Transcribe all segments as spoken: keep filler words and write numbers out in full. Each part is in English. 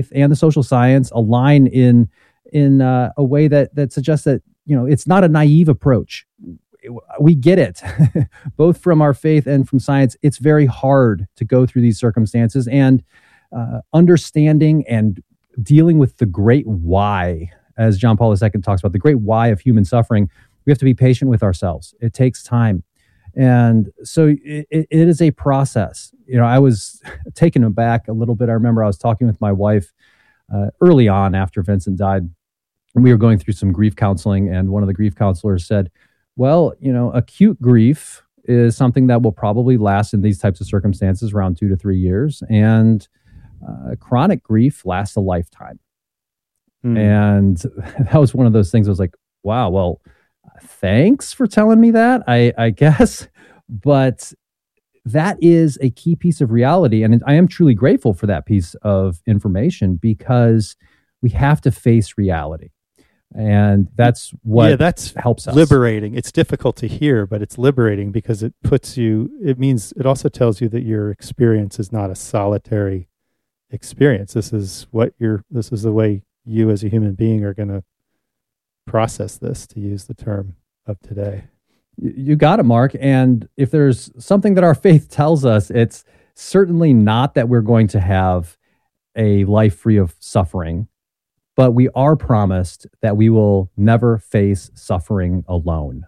and the social science align in in uh, a way that that suggests that, you know, it's not a naive approach. We get it, both from our faith and from science. It's very hard to go through these circumstances, and uh, understanding and dealing with the great why, as John Paul the Second talks about, the great why of human suffering. We have to be patient with ourselves. It takes time. And so it, it is a process. You know, I was taken aback a little bit. I remember I was talking with my wife uh, early on after Vincent died, and we were going through some grief counseling, and one of the grief counselors said, well, you know, acute grief is something that will probably last in these types of circumstances around two to three years, and uh, chronic grief lasts a lifetime. Mm. And that was one of those things I was like, wow, well, thanks for telling me that, I, I guess. But that is a key piece of reality. And I am truly grateful for that piece of information, because we have to face reality. And that's what yeah, that's helps us. Liberating. It's difficult to hear, but it's liberating, because it puts you, it means, it also tells you that your experience is not a solitary experience. This is what you're, this is the way you as a human being are going to process this, to use the term of today. You got it, Mark. And if there's something that our faith tells us, it's certainly not that we're going to have a life free of suffering, but we are promised that we will never face suffering alone.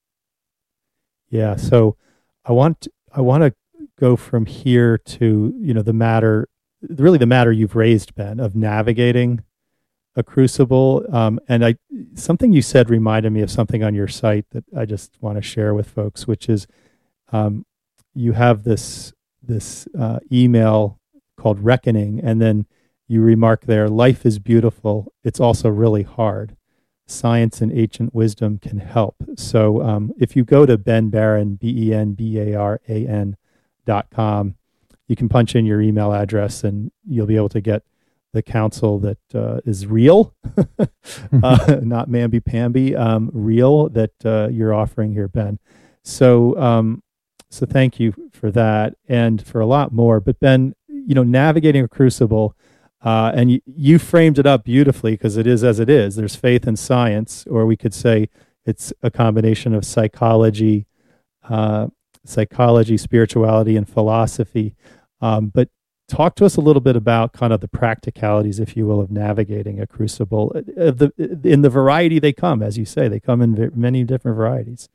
Yeah. So I want, I want to go from here to, you know, the matter, really the matter you've raised, Ben, of navigating a crucible. Um, and I, something you said reminded me of something on your site that I just want to share with folks, which is, um, you have this, this, uh, email called Reckoning. And then you remark there, life is beautiful. It's also really hard. Science and ancient wisdom can help. So, um, if you go to Ben Baran, B E N B A R A N dot com, you can punch in your email address and you'll be able to get the counsel that uh, is real, uh, not mamby-pamby, um, real, that uh, you're offering here, Ben. So, um, so thank you for that, and for a lot more. But Ben, you know, navigating a crucible, uh, and you, you framed it up beautifully, because it is as it is. There's faith and science, or we could say it's a combination of psychology, uh, psychology, spirituality, and philosophy. Um, but talk to us a little bit about kind of the practicalities, if you will, of navigating a crucible, of the, in the variety they come, as you say, they come in many different varieties.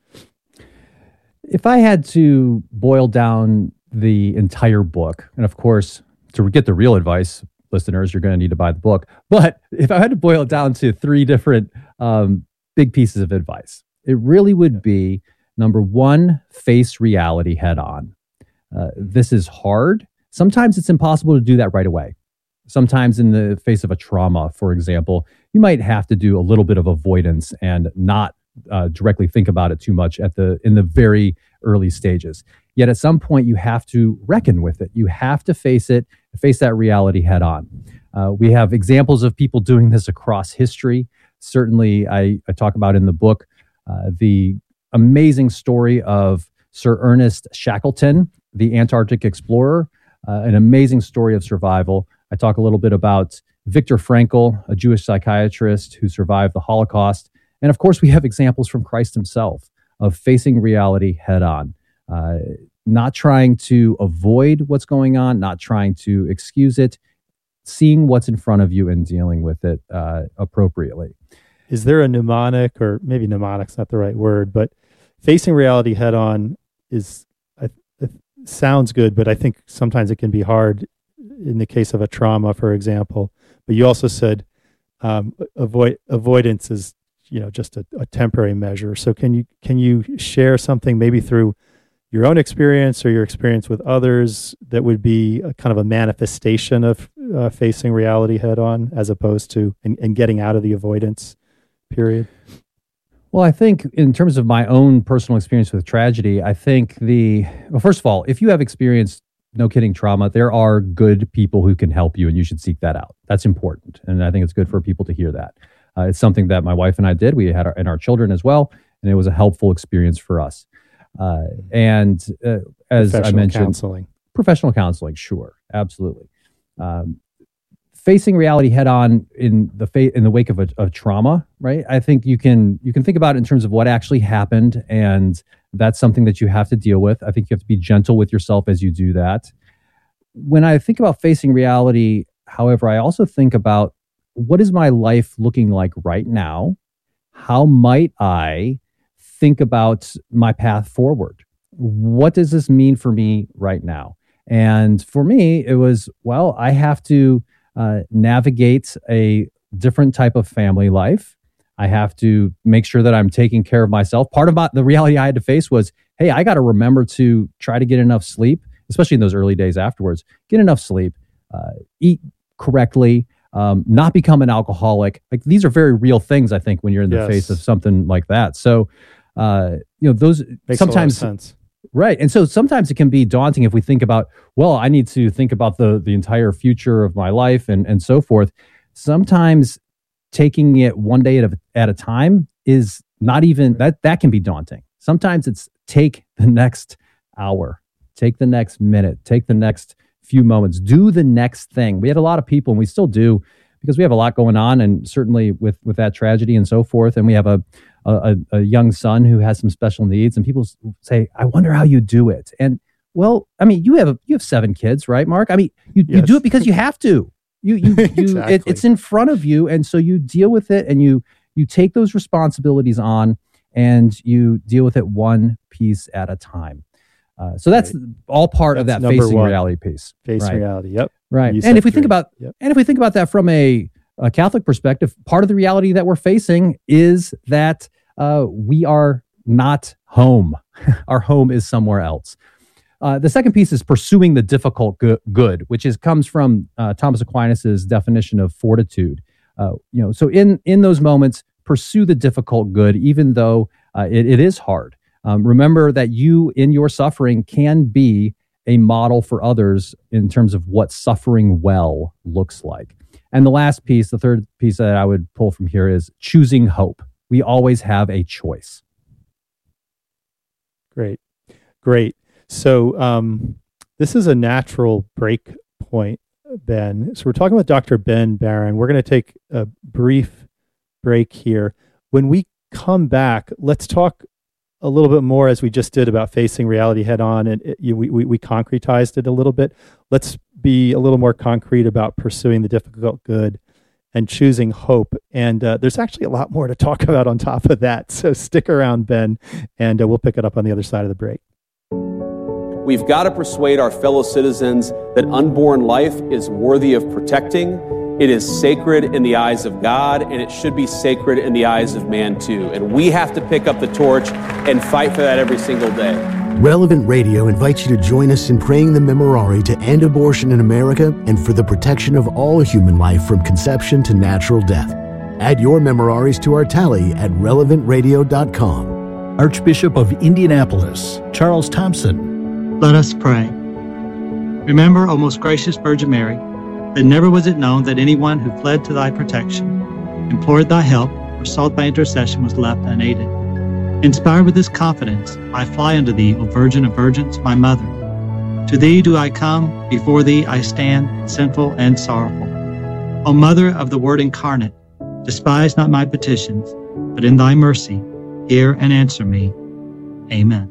If I had to boil down the entire book, and of course, to get the real advice, listeners, you're going to need to buy the book. But if I had to boil it down to three different um, big pieces of advice, it really would be, number one, face reality head on. Uh, this is hard. Sometimes it's impossible to do that right away. Sometimes in the face of a trauma, for example, you might have to do a little bit of avoidance and not uh, directly think about it too much at the in the very early stages. Yet at some point, you have to reckon with it. You have to face it, face that reality head on. Uh, we have examples of people doing this across history. Certainly, I, I talk about in the book uh, the amazing story of Sir Ernest Shackleton, the Antarctic explorer. Uh, an amazing story of survival. I talk a little bit about Viktor Frankl, a Jewish psychiatrist who survived the Holocaust. And of course, we have examples from Christ himself of facing reality head on, uh, not trying to avoid what's going on, not trying to excuse it, seeing what's in front of you and dealing with it uh, appropriately. Is there a mnemonic, or maybe mnemonic's not the right word, but facing reality head on is sounds good, but I think sometimes it can be hard in the case of a trauma, for example. But you also said um, avoid avoidance is, you know, just a, a temporary measure. So can you can you share something maybe through your own experience or your experience with others that would be a kind of a manifestation of uh, facing reality head on, as opposed to and, and getting out of the avoidance period? Well, I think in terms of my own personal experience with tragedy, I think the, well, first of all, if you have experienced, no kidding, trauma, there are good people who can help you, and you should seek that out. That's important. And I think it's good for people to hear that. Uh, it's something that my wife and I did. We had our, and our children as well, and it was a helpful experience for us. Uh, and uh, as I mentioned, counseling. Professional counseling, sure, absolutely. Um, facing reality head on in the fa- in the wake of a of trauma, right? I think you can you can think about it in terms of what actually happened, and that's something that you have to deal with. I think you have to be gentle with yourself as you do that. When I think about facing reality, however, I also think about what is my life looking like right now? How might I think about my path forward? What does this mean for me right now? And for me, it was, well, I have to uh, navigate a different type of family life. I have to make sure that I'm taking care of myself. Part of my, the reality I had to face was, hey, I got to remember to try to get enough sleep, especially in those early days afterwards. Get enough sleep, uh, eat correctly, um, not become an alcoholic. Like, these are very real things, I think, when you're in the yes. face of something like that. So, uh, you know, those Makes sometimes a lot of sense. Right. And so sometimes it can be daunting if we think about, well, I need to think about the the entire future of my life and, and so forth. Sometimes taking it one day at a, at a time is not even, that that can be daunting. Sometimes it's take the next hour, take the next minute, take the next few moments, do the next thing. We had a lot of people, and we still do, because we have a lot going on, and certainly with, with that tragedy and so forth. And we have a A, a young son who has some special needs, and people say, I wonder how you do it. And well, I mean, you have a, you have seven kids, right, Mark? I mean, you, yes. you do it because you have to. You you, you exactly. it, it's in front of you, and so you deal with it, and you you take those responsibilities on, and you deal with it one piece at a time. Uh, so that's right. all part that's of that facing one. reality piece. Face right. reality. Yep. Right. You and if we three. think about yep. and if we think about that from a a Catholic perspective, part of the reality that we're facing is that uh, we are not home. Our home is somewhere else. Uh, the second piece is pursuing the difficult go- good, which is comes from uh, Thomas Aquinas's definition of fortitude. Uh, you know, so in in those moments, pursue the difficult good, even though uh, it, it is hard. Um, remember that you, in your suffering, can be a model for others in terms of what suffering well looks like. And the last piece, the third piece that I would pull from here, is choosing hope. We always have a choice. Great. Great. So um, this is a natural break point, Ben. So we're talking with Doctor Ben Barron. We're going to take a brief break here. When we come back, let's talk a little bit more, as we just did, about facing reality head on, and it, you, we, we, we concretized it a little bit. Let's be a little more concrete about pursuing the difficult good and choosing hope. And uh, there's actually a lot more to talk about on top of that. So stick around, Ben, and uh, we'll pick it up on the other side of the break. We've got to persuade our fellow citizens that unborn life is worthy of protecting. It is sacred in the eyes of God, and it should be sacred in the eyes of man too. And we have to pick up the torch and fight for that every single day. Relevant Radio invites you to join us in praying the Memorare to end abortion in America and for the protection of all human life from conception to natural death. Add your Memoraries to our tally at relevant radio dot com. Archbishop of Indianapolis, Charles Thompson. Let us pray. Remember, O most gracious Virgin Mary, that never was it known that anyone who fled to thy protection, implored thy help, or sought thy intercession was left unaided. Inspired with this confidence, I fly unto thee, O Virgin of Virgins, my mother. To thee do I come, before thee I stand, sinful and sorrowful. O Mother of the Word incarnate, despise not my petitions, but in thy mercy, hear and answer me. Amen.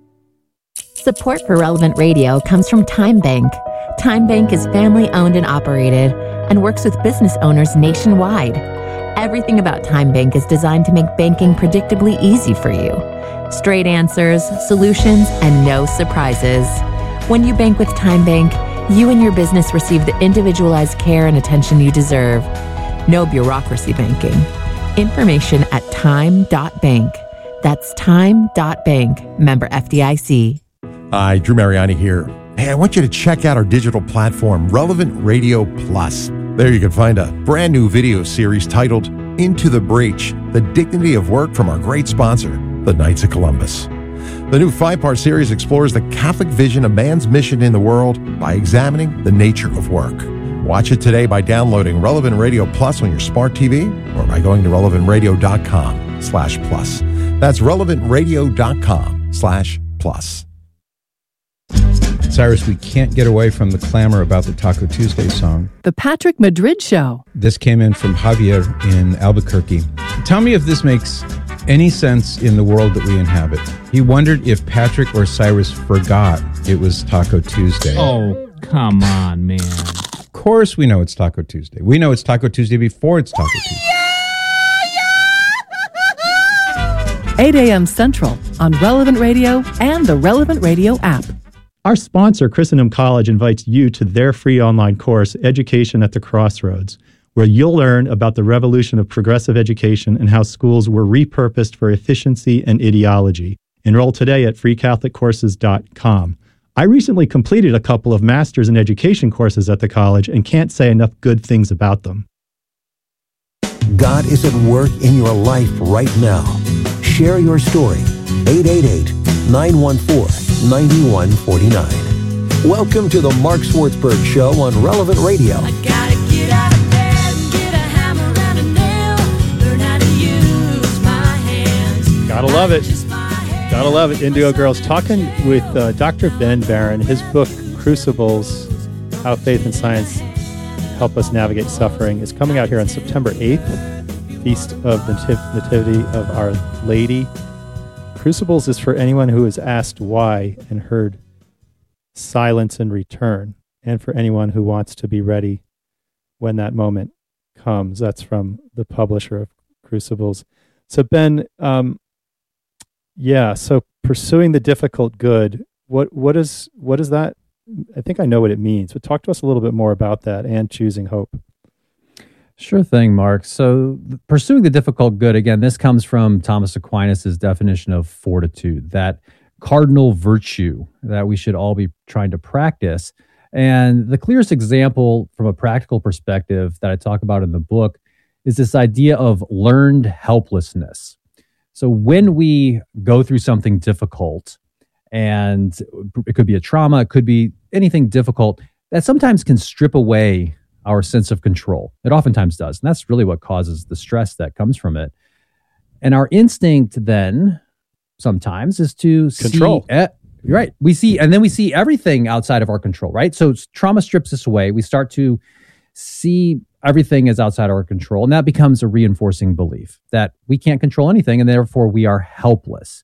Support for Relevant Radio comes from Time Bank. Time Bank is family-owned and operated and works with business owners nationwide. Everything about Time Bank is designed to make banking predictably easy for you. Straight answers, solutions, and no surprises. When you bank with Time Bank, you and your business receive the individualized care and attention you deserve. No bureaucracy banking. Information at time dot bank. That's time dot bank. Member F D I C. Hi, Drew Mariani here. Hey, I want you to check out our digital platform, Relevant Radio Plus. There you can find a brand new video series titled Into the Breach, The Dignity of Work from our great sponsor, the Knights of Columbus. The new five-part series explores the Catholic vision of man's mission in the world by examining the nature of work. Watch it today by downloading Relevant Radio Plus on your smart T V or by going to relevant radio dot com slash plus. That's relevant radio dot com slash plus. Cyrus, we can't get away from the clamor about the Taco Tuesday song. The Patrick Madrid Show. This came in from Javier in Albuquerque. Tell me if this makes any sense in the world that we inhabit. He wondered if Patrick or Cyrus forgot it was Taco Tuesday. Oh, come on, man. Of course we know it's Taco Tuesday. We know it's Taco Tuesday before it's Taco Tuesday. eight a.m. Central on Relevant Radio and the Relevant Radio app. Our sponsor, Christendom College, invites you to their free online course, Education at the Crossroads, where you'll learn about the revolution of progressive education and how schools were repurposed for efficiency and ideology. Enroll today at free catholic courses dot com. I recently completed a couple of Masters in Education courses at the college and can't say enough good things about them. God is at work in your life right now. Share your story. eight eight eight, nine one four, nine one four nine. Welcome to the Mark Swartzberg Show on Relevant Radio. I gotta get out of bed and get a hammer and a nail. Learn how to use my hands. Gotta love it. Gotta love it. Indigo Girls. Talking with uh, Doctor Ben Barron. His book, Crucibles, How Faith and Science Help Us Navigate Suffering, is coming out here on September eighth. Feast of the Nativ- Nativity of Our Lady. Crucibles is for anyone who is asked why and heard silence in return, and for anyone who wants to be ready when that moment comes. That's from the publisher of Crucibles. So Ben, um, yeah, so pursuing the difficult good, what what is what is that? I think I know what it means, but talk to us a little bit more about that and choosing hope. Sure thing, Mark. So pursuing the difficult good, again, this comes from Thomas Aquinas' definition of fortitude, that cardinal virtue that we should all be trying to practice. And the clearest example from a practical perspective that I talk about in the book is this idea of learned helplessness. So when we go through something difficult, and it could be a trauma, it could be anything difficult, that sometimes can strip away our sense of control. It oftentimes does. And that's really what causes the stress that comes from it. And our instinct then sometimes is to control. See, uh, right. We see, and then we see everything outside of our control, right? So trauma strips us away. We start to see everything as outside our control. And that becomes a reinforcing belief that we can't control anything, and therefore we are helpless.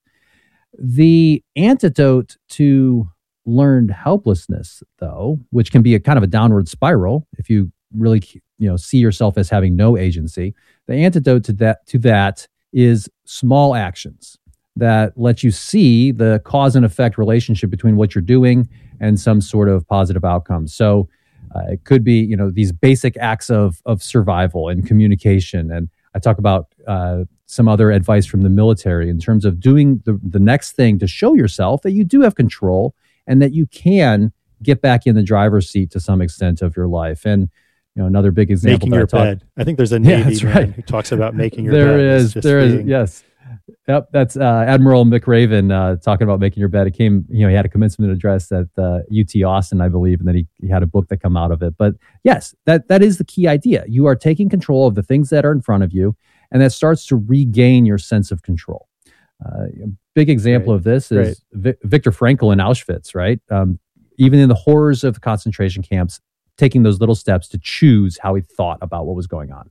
The antidote to learned helplessness, though, which can be a kind of a downward spiral if you really, you know, see yourself as having no agency. The antidote to that to that is small actions that let you see the cause and effect relationship between what you're doing and some sort of positive outcome. So uh, it could be, you know, these basic acts of of survival and communication. And I talk about uh, some other advice from the military in terms of doing the, the next thing to show yourself that you do have control and that you can get back in the driver's seat to some extent of your life. And, you know, another big example. Making that your I talk, bed. I think there's a Navy yeah, man right. who talks about making your there bed. Is, there is, yes. Yep, that's uh, Admiral McRaven uh, talking about making your bed. It came, you know, he had a commencement address at uh, U T Austin, I believe, and then he, he had a book that come out of it. But yes, that that is the key idea. You are taking control of the things that are in front of you, and that starts to regain your sense of control. Uh, a big example right. of this is Vi- Viktor Frankl in Auschwitz, right? Um, even in the horrors of the concentration camps, taking those little steps to choose how he thought about what was going on.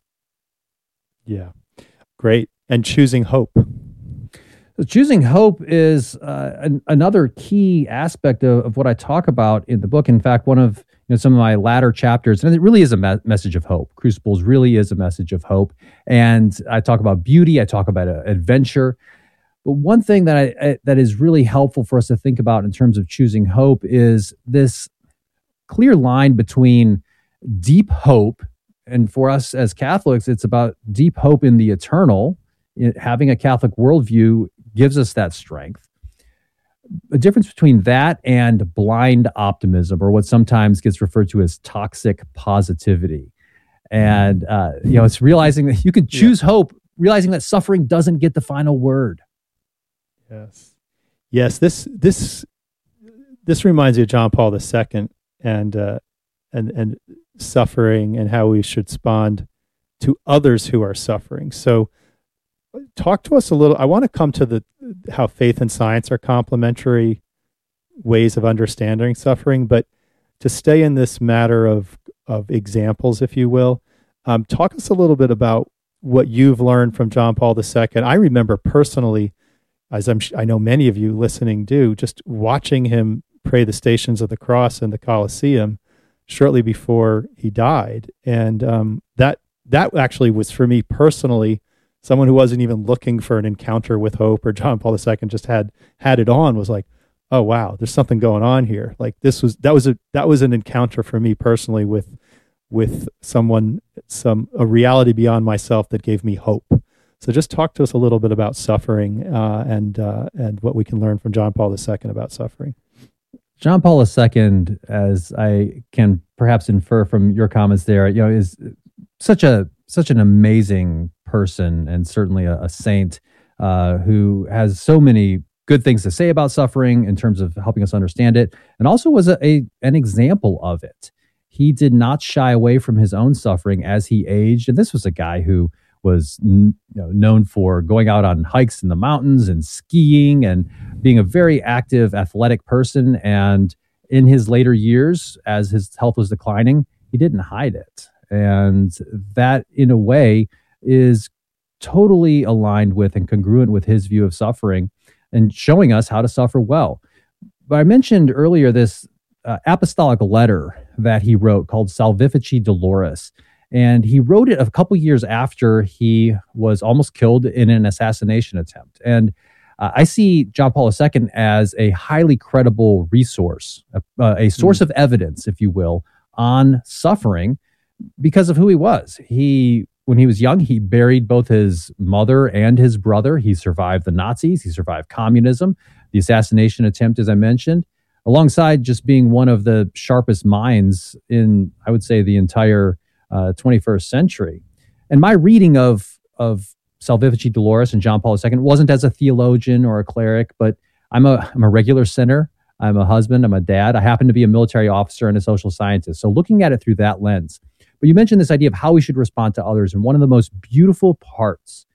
Yeah, great. And choosing hope. So choosing hope is uh, an, another key aspect of, of what I talk about in the book. In fact, one of you know some of my latter chapters, and it really is a me- message of hope. Crucibles really is a message of hope. And I talk about beauty. I talk about uh, adventure. But one thing that I, I that is really helpful for us to think about in terms of choosing hope is this clear line between deep hope, and for us as Catholics, it's about deep hope in the eternal. It, having a Catholic worldview gives us that strength. A difference between that and blind optimism, or what sometimes gets referred to as toxic positivity. And, uh, you know, it's realizing that you can choose yeah. hope, realizing that suffering doesn't get the final word. Yes. Yes. This, this, this reminds me of John Paul the Second and, uh, and, and suffering and how we should respond to others who are suffering. So talk to us a little. I want to come to the, how faith and science are complementary ways of understanding suffering. But to stay in this matter of of examples, if you will, um, talk us a little bit about what you've learned from John Paul the Second. I remember personally, as I'm, I know many of you listening do, just watching him pray the Stations of the Cross in the Colosseum shortly before he died, and um, that that actually was, for me personally, someone who wasn't even looking for an encounter with hope, or John Paul the Second just had had it on, was like, oh wow, there's something going on here. Like this was that was a that was an encounter for me personally with with someone, some a reality beyond myself that gave me hope. So just talk to us a little bit about suffering uh, and uh, and what we can learn from John Paul the Second about suffering. John Paul the Second, as I can perhaps infer from your comments there, you know, is such a such an amazing person, and certainly a, a saint uh, who has so many good things to say about suffering in terms of helping us understand it, and also was a, a an example of it. He did not shy away from his own suffering as he aged, and this was a guy who was you know, known for going out on hikes in the mountains and skiing and being a very active, athletic person. And in his later years, as his health was declining, he didn't hide it. And that, in a way, is totally aligned with and congruent with his view of suffering and showing us how to suffer well. But I mentioned earlier this uh, apostolic letter that he wrote called Salvifici Doloris. And he wrote it a couple years after he was almost killed in an assassination attempt. And uh, I see John Paul the Second as a highly credible resource, a, uh, a source mm. of evidence, if you will, on suffering because of who he was. He, when he was young, he buried both his mother and his brother. He survived the Nazis. He survived communism, the assassination attempt, as I mentioned, alongside just being one of the sharpest minds in, I would say, the entire Uh, twenty-first century. And my reading of of Salvifici Doloris and John Paul the Second wasn't as a theologian or a cleric, but I'm a I'm a regular sinner. I'm a husband. I'm a dad. I happen to be a military officer and a social scientist. So looking at it through that lens. But you mentioned this idea of how we should respond to others. And one of the most beautiful parts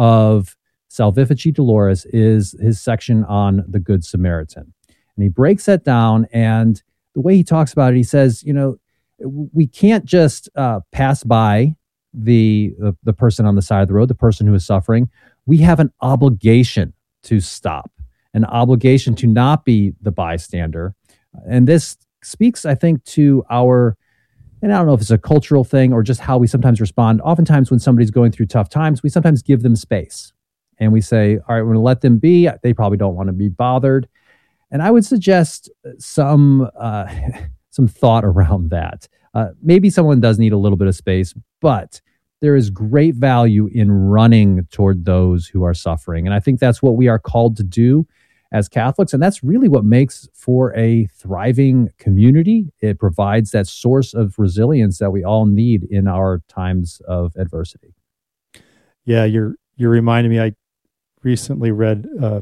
of Salvifici Doloris is his section on the Good Samaritan. And he breaks that down. And the way he talks about it, he says, you know, we can't just uh, pass by the, the the person on the side of the road, the person who is suffering. We have an obligation to stop, an obligation to not be the bystander. And this speaks, I think, to our, and I don't know if it's a cultural thing or just how we sometimes respond. Oftentimes when somebody's going through tough times, we sometimes give them space. And we say, all right, we're going to let them be. They probably don't want to be bothered. And I would suggest some... Uh, some thought around that. Uh, maybe someone does need a little bit of space, but there is great value in running toward those who are suffering. And I think that's what we are called to do as Catholics. And that's really what makes for a thriving community. It provides that source of resilience that we all need in our times of adversity. Yeah, you're you're reminding me, I recently read uh,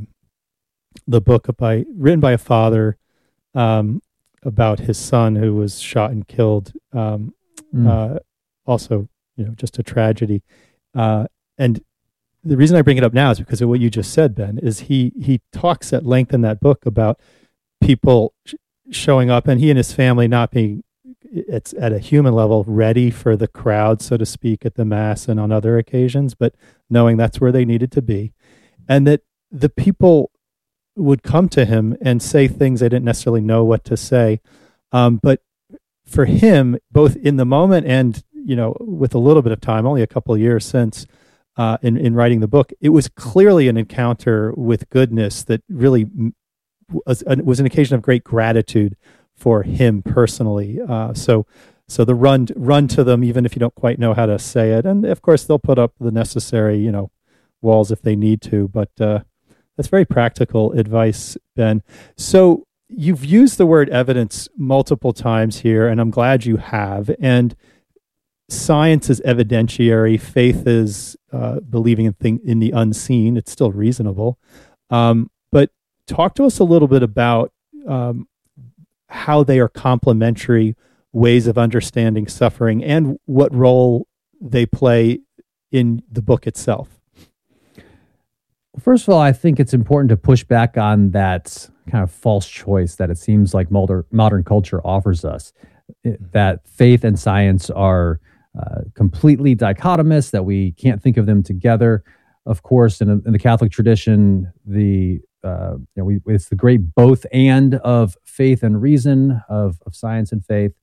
the book by written by a father um, about his son who was shot and killed. Um, mm. uh, also, you know, just a tragedy. Uh, and the reason I bring it up now is because of what you just said, Ben, is he, he talks at length in that book about people sh- showing up and he and his family not being, it's at a human level, ready for the crowd, so to speak, at the mass and on other occasions, but knowing that's where they needed to be. And that the people would come to him and say things they didn't necessarily know what to say. Um, but for him, both in the moment and, you know, with a little bit of time, only a couple of years since uh, in, in writing the book, it was clearly an encounter with goodness that really was, was an occasion of great gratitude for him personally. Uh, so so the run, run to them, even if you don't quite know how to say it. And of course, they'll put up the necessary, you know, walls if they need to, but uh, that's very practical advice, Ben. So you've used the word evidence multiple times here, and I'm glad you have. And science is evidentiary. Faith is uh, believing in, thing, in the unseen. It's still reasonable. Um, but talk to us a little bit about um, how they are complementary ways of understanding suffering and what role they play in the book itself. First of all, I think it's important to push back on that kind of false choice that it seems like modern, modern culture offers us, it, that faith and science are uh, completely dichotomous, that we can't think of them together. Of course, in, in the Catholic tradition, the uh, you know, we, it's the great both and of faith and reason, of, of science and faith.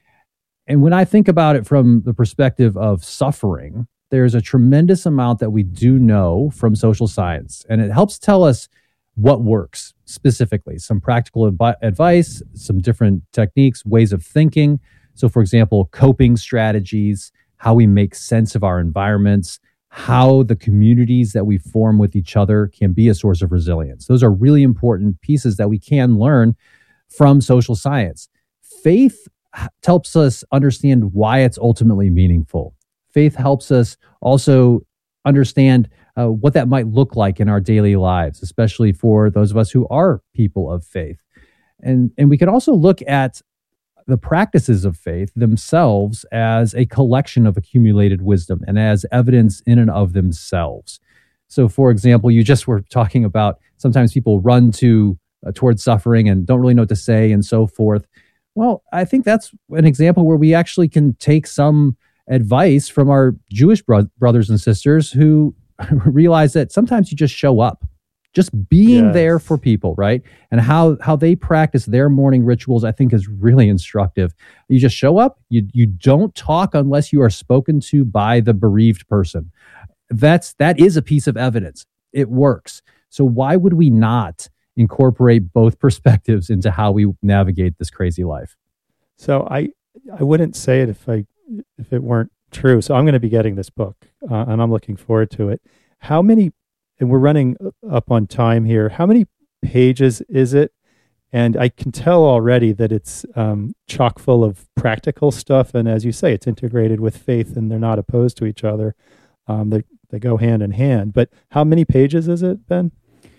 And when I think about it from the perspective of suffering, there's a tremendous amount that we do know from social science, and it helps tell us what works specifically, some practical advi- advice, some different techniques, ways of thinking. So, for example, coping strategies, how we make sense of our environments, how the communities that we form with each other can be a source of resilience. Those are really important pieces that we can learn from social science. Faith helps us understand why it's ultimately meaningful. Faith helps us also understand uh, what that might look like in our daily lives, especially for those of us who are people of faith. And, and we can also look at the practices of faith themselves as a collection of accumulated wisdom and as evidence in and of themselves. So, for example, you just were talking about sometimes people run to uh, towards suffering and don't really know what to say and so forth. Well, I think that's an example where we actually can take some advice from our Jewish bro- brothers and sisters who realize that sometimes you just show up. Just being yes. there for people, right? And how how they practice their morning rituals, I think, is really instructive. You just show up. You you don't talk unless you are spoken to by the bereaved person. That's that is a piece of evidence. It works. So why would we not incorporate both perspectives into how we navigate this crazy life? So I I wouldn't say it if I if it weren't true. So I'm going to be getting this book, uh, and I'm looking forward to it. How many? And we're running up on time here. How many pages is it? And I can tell already that it's um, chock full of practical stuff. And as you say, it's integrated with faith, and they're not opposed to each other. Um, they they go hand in hand. But how many pages is it, Ben?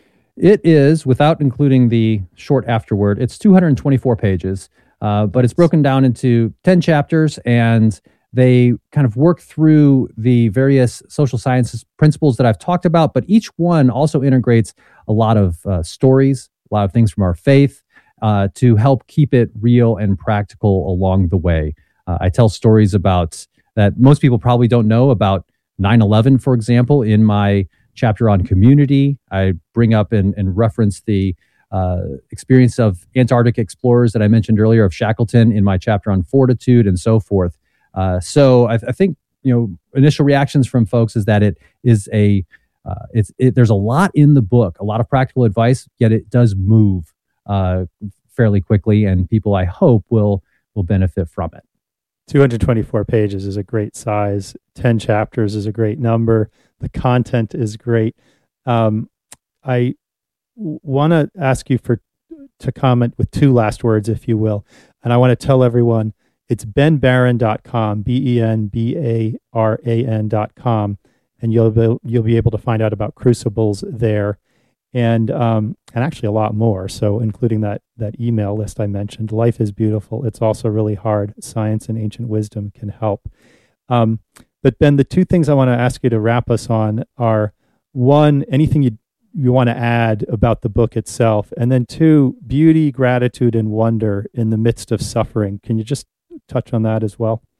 It is, without including the short afterword, it's two hundred twenty-four pages. Uh, but it's broken down into ten chapters, and they kind of work through the various social sciences principles that I've talked about, but each one also integrates a lot of uh, stories, a lot of things from our faith uh, to help keep it real and practical along the way. Uh, I tell stories about that most people probably don't know about nine eleven, for example, in my chapter on community. I bring up and, and reference the uh, experience of Antarctic explorers that I mentioned earlier of Shackleton in my chapter on fortitude and so forth. Uh, so I, I think, you know, initial reactions from folks is that it is a, uh, it's it, there's a lot in the book, a lot of practical advice, yet it does move uh, fairly quickly, and people, I hope, will will benefit from it. two hundred twenty-four pages is a great size. ten chapters is a great number. The content is great. Um, I w- want to ask you for to comment with two last words, if you will, and I want to tell everyone. It's ben baran dot com, B E N B A R A N dot com, and you'll be, you'll be able to find out about crucibles there, and um, and actually a lot more. So, including that that email list I mentioned. Life is beautiful. It's also really hard. Science and ancient wisdom can help. Um, but Ben, the two things I want to ask you to wrap us on are: one, anything you you want to add about the book itself, and then two, beauty, gratitude, and wonder in the midst of suffering. Can you just touch on that as well?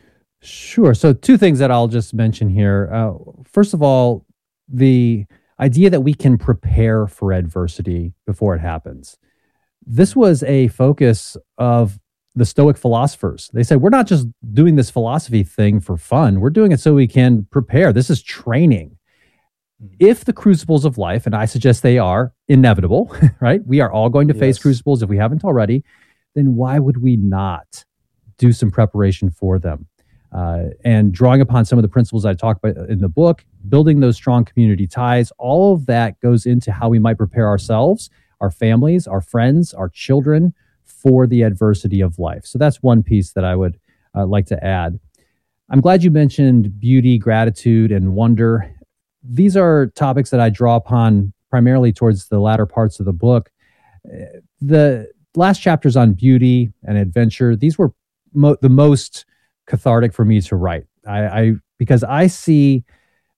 Sure. So two things that I'll just mention here. Uh, first of all, the idea that we can prepare for adversity before it happens. This was a focus of the Stoic philosophers. They said, we're not just doing this philosophy thing for fun. We're doing it so we can prepare. This is training. If the crucibles of life, and I suggest they are inevitable, right? We are all going to face yes. crucibles if we haven't already, then why would we not do some preparation for them? Uh, and drawing upon some of the principles I talk about in the book, building those strong community ties, all of that goes into how we might prepare ourselves, our families, our friends, our children for the adversity of life. So that's one piece that I would uh, like to add. I'm glad you mentioned beauty, gratitude, and wonder. These are topics that I draw upon primarily towards the latter parts of the book. The last chapters on beauty and adventure, these were Mo- the most cathartic for me to write. I, I because I see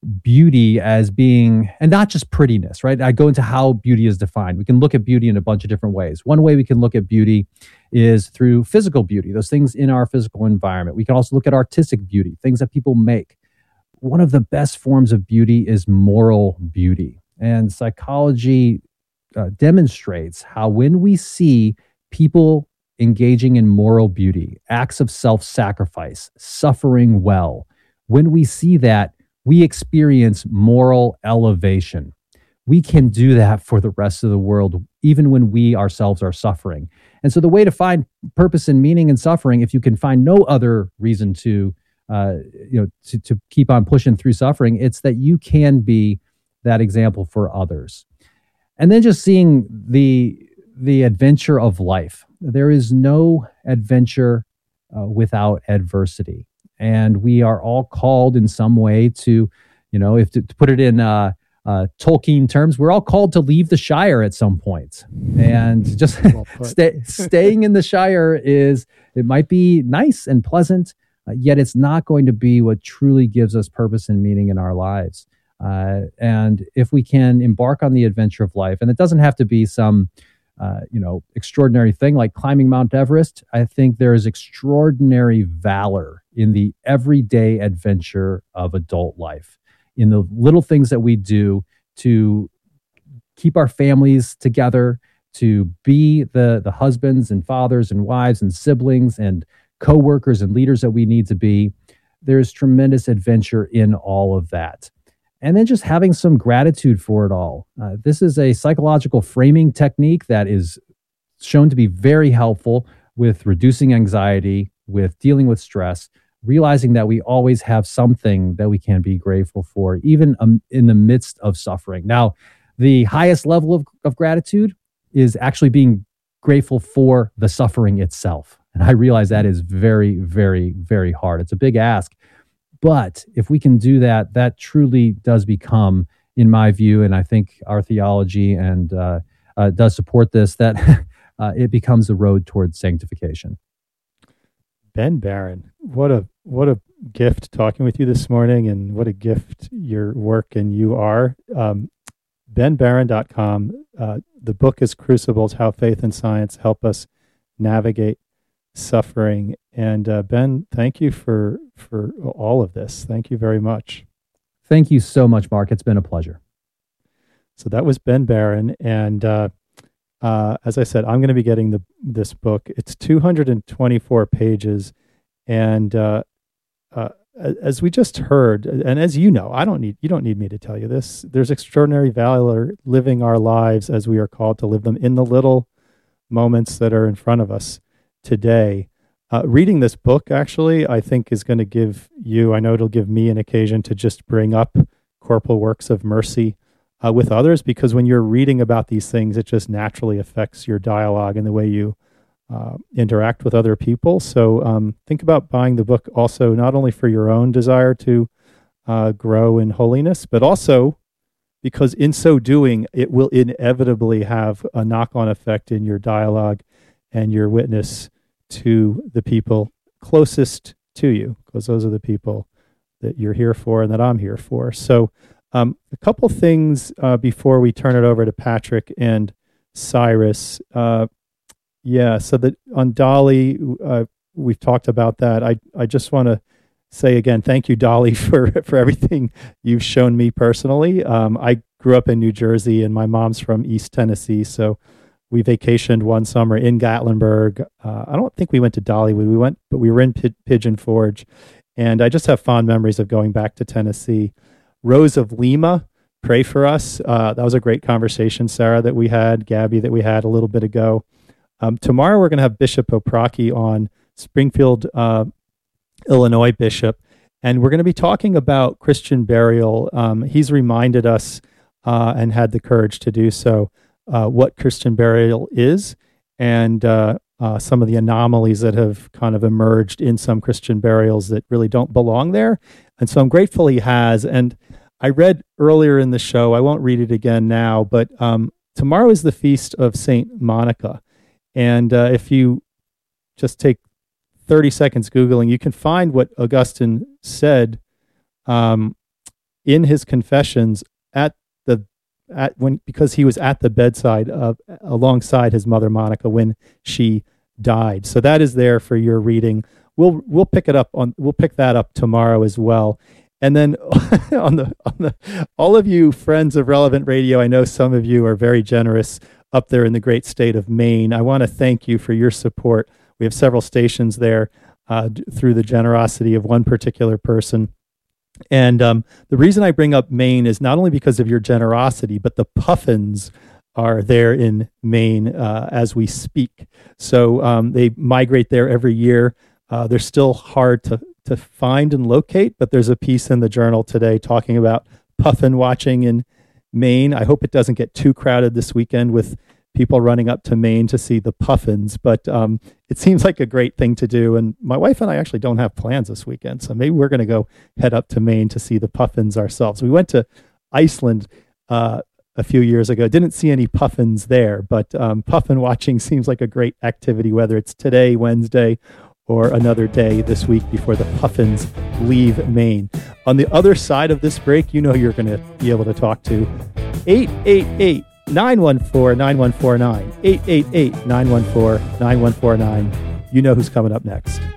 beauty as being, and not just prettiness, right? I go into how beauty is defined. We can look at beauty in a bunch of different ways. One way we can look at beauty is through physical beauty, those things in our physical environment. We can also look at artistic beauty, things that people make. One of the best forms of beauty is moral beauty. And psychology uh, demonstrates how when we see people engaging in moral beauty, acts of self-sacrifice, suffering well, when we see that, we experience moral elevation. We can do that for the rest of the world, even when we ourselves are suffering. And so the way to find purpose and meaning in suffering, if you can find no other reason to, uh, you know, to, to keep on pushing through suffering, it's that you can be that example for others. And then just seeing the, the adventure of life. There is no adventure uh, without adversity. And we are all called in some way to, you know, if to, to put it in uh, uh, Tolkien terms, we're all called to leave the Shire at some point. And just well stay, staying in the Shire is, it might be nice and pleasant, uh, yet it's not going to be what truly gives us purpose and meaning in our lives. Uh, and if we can embark on the adventure of life, and it doesn't have to be some Uh, you know, extraordinary thing like climbing Mount Everest, I think there is extraordinary valor in the everyday adventure of adult life, in the little things that we do to keep our families together, to be the, the husbands and fathers and wives and siblings and co-workers and leaders that we need to be. There's tremendous adventure in all of that. And then just having some gratitude for it all. Uh, this is a psychological framing technique that is shown to be very helpful with reducing anxiety, with dealing with stress, realizing that we always have something that we can be grateful for, even um, in the midst of suffering. Now, the highest level of, of gratitude is actually being grateful for the suffering itself. And I realize that is very, very, very hard. It's a big ask. But if we can do that, that truly does become, in my view, and I think our theology and uh, uh, does support this, that uh, it becomes a road towards sanctification. Ben Barron, what a what a gift talking with you this morning, and what a gift your work and you are. Um, ben Barron dot com. Uh, the book is Crucibles: How Faith and Science Help Us Navigate Suffering. And uh, Ben, thank you for for all of this. Thank you very much. Thank you so much, Mark. It's been a pleasure. So that was Ben Barron, and uh, uh, as I said, I'm going to be getting the this book. It's two hundred twenty-four pages, and uh, uh, as we just heard, and as you know, I don't need you don't need me to tell you this. There's extraordinary valor living our lives as we are called to live them in the little moments that are in front of us today. Uh, reading this book, actually, I think is going to give you, I know it'll give me an occasion to just bring up corporal works of mercy uh, with others, because when you're reading about these things, it just naturally affects your dialogue and the way you uh, interact with other people. So um, think about buying the book also, not only for your own desire to uh, grow in holiness, but also because in so doing, it will inevitably have a knock-on effect in your dialogue and your witness to the people closest to you, because those are the people that you're here for and that I'm here for. So um, a couple things uh, before we turn it over to Patrick and Cyrus. Uh, yeah, so that on Dolly, uh, we've talked about that. I, I just want to say again, thank you, Dolly, for, for everything you've shown me personally. Um, I grew up in New Jersey, and my mom's from East Tennessee, so we vacationed one summer in Gatlinburg. Uh, I don't think we went to Dollywood. We went, but we were in P- Pigeon Forge. And I just have fond memories of going back to Tennessee. Rose of Lima, pray for us. Uh, that was a great conversation, Sarah, that we had, Gabby, that we had a little bit ago. Um, tomorrow we're going to have Bishop Opraki on, Springfield, uh, Illinois bishop. And we're going to be talking about Christian burial. Um, he's reminded us uh, and had the courage to do so. Uh, what Christian burial is, and uh, uh, some of the anomalies that have kind of emerged in some Christian burials that really don't belong there. And so I'm grateful he has. And I read earlier in the show, I won't read it again now, but um, tomorrow is the feast of Saint Monica. And uh, if you just take thirty seconds Googling, you can find what Augustine said um, in his confessions at the at when because he was at the bedside of alongside his mother Monica when she died. So that is there for your reading. We'll we'll pick it up on we'll pick that up tomorrow as well. And then on the on the all of you friends of Relevant Radio, I know some of you are very generous up there in the great state of Maine. I want to thank you for your support. We have several stations there uh, d- through the generosity of one particular person. And um, the reason I bring up Maine is not only because of your generosity, but the Puffins are there in Maine uh, as we speak. So um, they migrate there every year. Uh, they're still hard to, to find and locate, but there's a piece in the Journal today talking about puffin watching in Maine. I hope it doesn't get too crowded this weekend with people running up to Maine to see the puffins, but um, it seems like a great thing to do. And my wife and I actually don't have plans this weekend, so maybe we're going to go head up to Maine to see the puffins ourselves. We went to Iceland uh, a few years ago, didn't see any puffins there, but um, puffin watching seems like a great activity, whether it's today, Wednesday, or another day this week before the puffins leave Maine. On the other side of this break, you know you're going to be able to talk to eight eight eight, nine one four, nine one four nine, eight eight eight, nine one four, nine one four nine. You know who's coming up next.